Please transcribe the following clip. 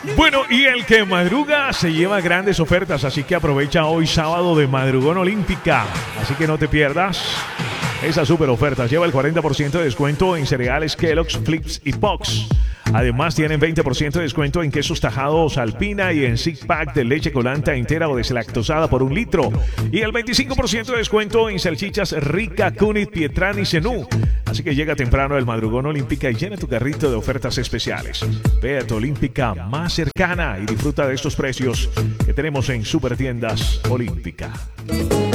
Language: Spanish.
Bueno, y el que madruga se lleva grandes ofertas, así que aprovecha hoy sábado de Madrugón Olímpica. Así que no te pierdas esas super ofertas. Lleva el 40% de descuento en cereales Kellogg's, Flips y Pox. Además tienen 20% de descuento en quesos tajados Alpina y en six pack de leche colanta entera o deslactosada por 1 litro. Y el 25% de descuento en salchichas Rica, Cunit, Pietrán y Zenú. Así que llega temprano el Madrugón Olímpica y llena tu carrito de ofertas especiales. Ve a tu Olímpica más cercana y disfruta de estos precios que tenemos en Supertiendas Olímpica.